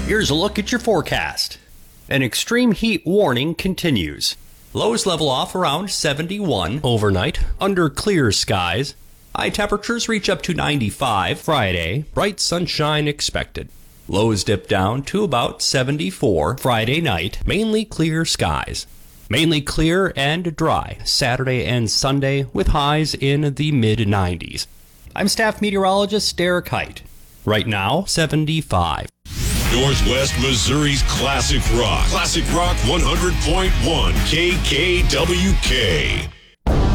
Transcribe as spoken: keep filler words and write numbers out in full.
Here's a look at your forecast. An extreme heat warning continues. Lows level off around seventy-one overnight under clear skies. High temperatures reach up to ninety-five Friday. Bright sunshine expected. Lows dip down to about seventy-four Friday night. Mainly clear skies. Mainly clear and dry Saturday and Sunday with highs in the mid nineties. I'm staff meteorologist Derek Height. Right now, seventy-five. Northwest Missouri's Classic Rock. Classic Rock one hundred point one K K W K.